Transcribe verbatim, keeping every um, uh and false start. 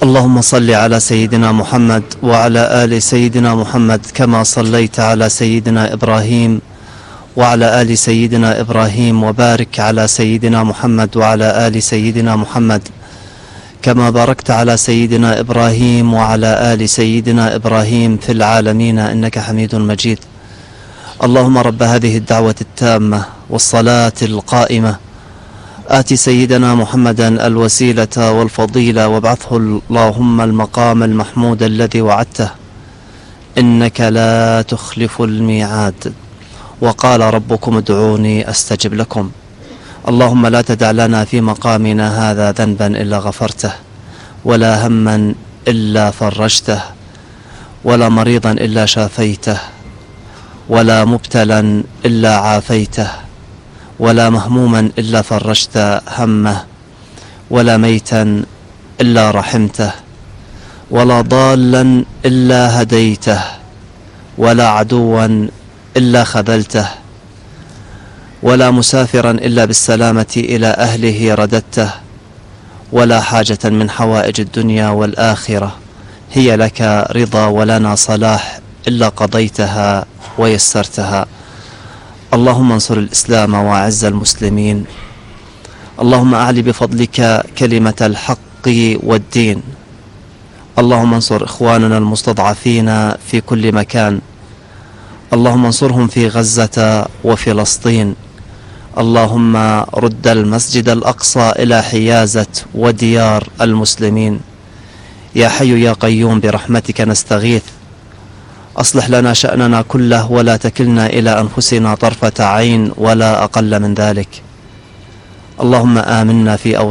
اللهم صل على سيدنا محمد وعلى آل سيدنا محمد كما صليت على سيدنا إبراهيم وعلى آل سيدنا إبراهيم، وبارك على سيدنا محمد وعلى آل سيدنا محمد كما باركت على سيدنا إبراهيم وعلى آل سيدنا إبراهيم في العالمين إنك حميد مجيد. اللهم رب هذه الدعوة التامة والصلاة القائمة آت سيدنا محمدا الوسيلة والفضيلة وابعثه اللهم المقام المحمود الذي وعدته إنك لا تخلف الميعاد، وقال ربكم ادعوني أستجب لكم. اللهم لا تدع لنا في مقامنا هذا ذنبا إلا غفرته، ولا هما إلا فرجته، ولا مريضا إلا شافيته، ولا مبتلا إلا عافيته، ولا مهموما إلا فرجت همه، ولا ميتا إلا رحمته، ولا ضالا إلا هديته، ولا عدوا إلا خذلته، ولا مسافرا إلا بالسلامة إلى أهله رددته، ولا حاجة من حوائج الدنيا والآخرة هي لك رضا ولنا صلاح إلا قضيتها ويسرتها. اللهم انصر الإسلام وأعز المسلمين. اللهم أعلي بفضلك كلمة الحق والدين. اللهم انصر إخواننا المستضعفين في كل مكان. اللهم انصرهم في غزة وفلسطين. اللهم رد المسجد الأقصى إلى حيازة وديار المسلمين. يا حي يا قيوم برحمتك نستغيث. أصلح لنا شأننا كله ولا تكلنا إلى أنفسنا طرفة عين ولا أقل من ذلك. اللهم آمنا في أوطاننا